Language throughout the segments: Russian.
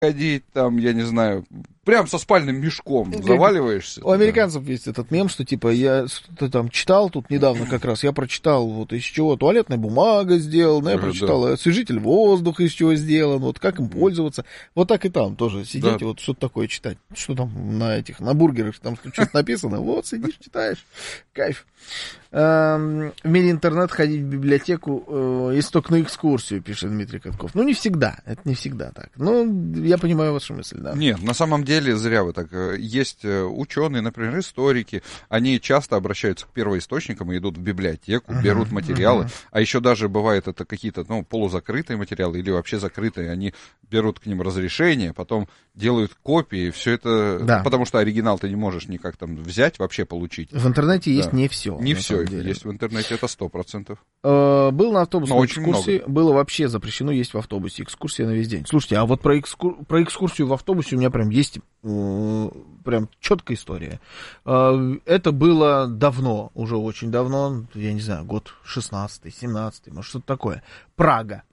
ходить, там, я не знаю, прям со спальным мешком заваливаешься. У американцев есть этот мем, что типа я что-то там читал тут недавно как раз, я прочитал, вот из чего туалетная бумага сделана, я прочитал освежитель воздуха из чего сделан, вот как им пользоваться. Вот так и там тоже сидеть, вот что-то такое читать. Что там на бургерах там что-то написано, вот сидишь, читаешь, кайф. В мире интернет ходить в библиотеку есть только на экскурсию, пишет Дмитрий Катков. Ну, не всегда, это не всегда так. Но я понимаю вашу мысль, да. Нет, на самом деле зря вы так. Есть ученые, например, историки, они часто обращаются к первоисточникам и идут в библиотеку, берут материалы, а еще даже бывает это какие-то, полузакрытые материалы или вообще закрытые, они берут к ним разрешение, потом делают копии, все это, потому что оригинал ты не можешь никак там взять, вообще получить. В интернете есть не все. Не все есть в интернете, это 100%. Был на автобусной экскурсии, было вообще запрещено есть в автобусе, экскурсия на весь день. Слушайте, а вот про экскурсию в автобусе у меня прям есть прям четкая история. Это было давно, уже очень давно, я не знаю, год 16-й, 17-й, может что-то такое. Прага.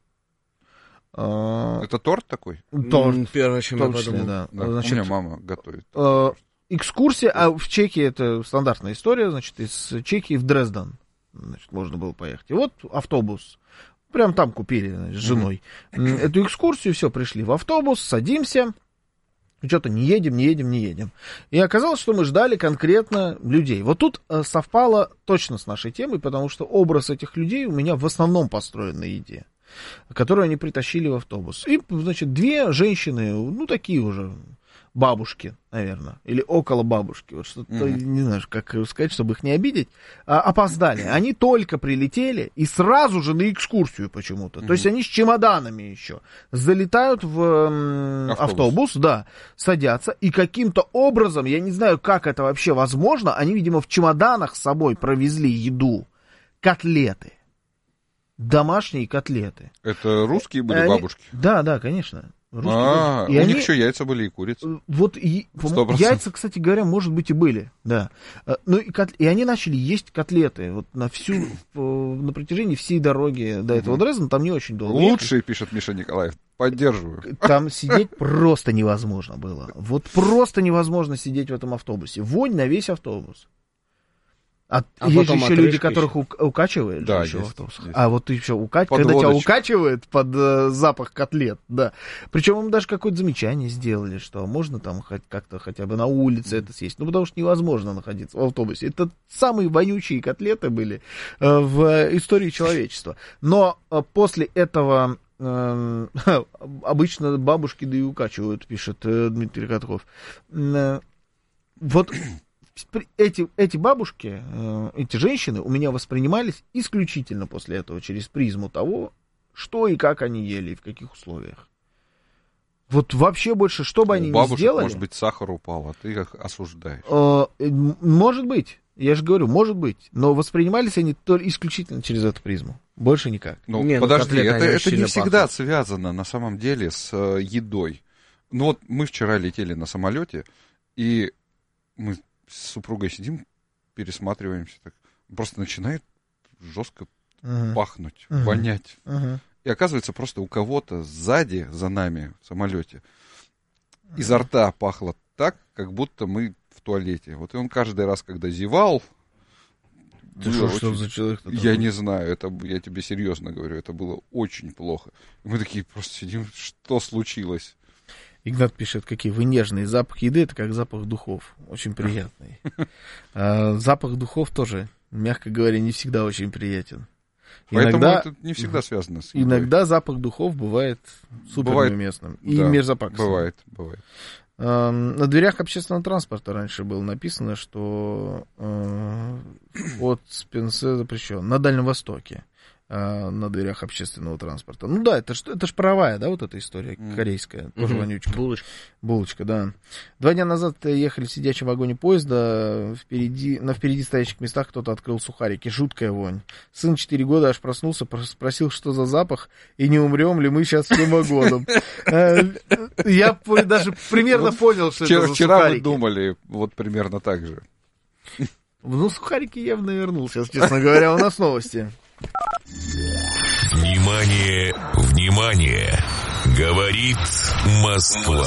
Это торт такой? Торт. Первое, чем я подумал. Да. Значит, у меня мама готовит. Экскурсия, а в Чехии это стандартная история, значит, из Чехии в Дрезден, значит, можно было поехать. И вот автобус, прям там купили, значит, с женой эту экскурсию, все, пришли в автобус, садимся, что-то не едем. И оказалось, что мы ждали конкретно людей. Вот тут совпало точно с нашей темой, потому что образ этих людей у меня в основном построен на еде, которую они притащили в автобус. И, значит, две женщины, такие уже бабушки, наверное, или около бабушки, вот что-то, не знаю, как сказать, чтобы их не обидеть, опоздали. Они только прилетели и сразу же на экскурсию почему-то. То есть они с чемоданами еще залетают в автобус, да, садятся, и каким-то образом, я не знаю, как это вообще возможно, они, видимо, в чемоданах с собой провезли еду, котлеты. Домашние котлеты. Это русские были бабушки? Да, конечно. У них еще яйца были и курица. Вот яйца, кстати говоря, может быть, и были, да. И они начали есть котлеты вот на протяжении всей дороги до этого Дрездена, там не очень долго. Лучшие, пишет Миша Николаев, поддерживаю. Там сидеть просто невозможно было. Вот просто невозможно сидеть в этом автобусе. Вонь на весь автобус. Есть же еще люди, которых укачивает, да, еще в автобусах. А вот еще когда тебя укачивает под запах котлет, да. Причем им даже какое-то замечание сделали, что можно там как-то хотя бы на улице это съесть. Потому что невозможно находиться в автобусе. Это самые вонючие котлеты были в истории человечества. Но после этого обычно бабушки да и укачивают, пишет Дмитрий Катков. Вот эти бабушки, эти женщины у меня воспринимались исключительно после этого через призму того, что и как они ели и в каких условиях. Вот вообще больше, что бы они ни сделали... может быть, сахар упал, а ты их осуждаешь. Может быть, я же говорю, может быть, но воспринимались они только исключительно через эту призму. Больше никак. Подожди, это не всегда связано на самом деле с едой. Вот мы вчера летели на самолете, и мы с супругой сидим, пересматриваемся, так просто начинает жестко пахнуть, вонять. И оказывается, просто у кого-то сзади, за нами в самолете, изо рта пахло так, как будто мы в туалете. Вот и он каждый раз, когда зевал... Что за человек? Я не знаю, я тебе серьезно говорю, это было очень плохо. И мы такие просто сидим, что случилось? Игнат пишет, какие вы нежные. Запах еды — это как запах духов. Очень приятный. Запах духов тоже, мягко говоря, не всегда очень приятен. Поэтому это не всегда связано с едой. Иногда запах духов бывает суперуместным. И мерзопакостным. Бывает. На дверях общественного транспорта раньше было написано, что от Спенсе запрещен. На Дальнем Востоке. На дверях общественного транспорта. Ну да, это ж паровая, да, вот эта история корейская, тоже вонючка. Булочка, да. 2 дня назад ехали в сидячем вагоне поезда, на впереди стоящих местах кто-то открыл сухарики, жуткая вонь. Сын 4 года аж проснулся, спросил, что за запах, и не умрем ли мы сейчас всем вагоном. Я даже примерно понял, что это за сухарики. Вчера мы думали вот примерно так же. Ну, сухарики я бы навернул сейчас, честно говоря, у нас новости. Внимание, внимание! Говорит Москва.